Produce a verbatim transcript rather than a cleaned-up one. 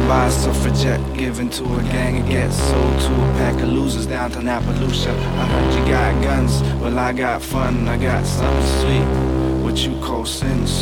by a suffragette, given to a gang and gets sold to a pack of losers down to Appaloosa. I heard you got guns, well I got fun, I got something sweet, what you call sin.